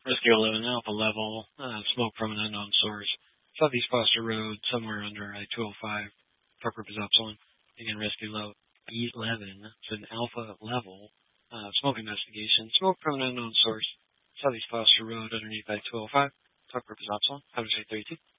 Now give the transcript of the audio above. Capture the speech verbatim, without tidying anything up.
Rescue eleven, Alpha level, uh, smoke from an unknown source. Southeast Foster Road, somewhere under I two oh five. Truck group is Upsilon. Again, Rescue eleven, it's an Alpha level, uh, smoke investigation. Smoke from an unknown source. Southeast Foster Road, underneath I two oh five. Truck group is Upsilon. How to say thirty-two.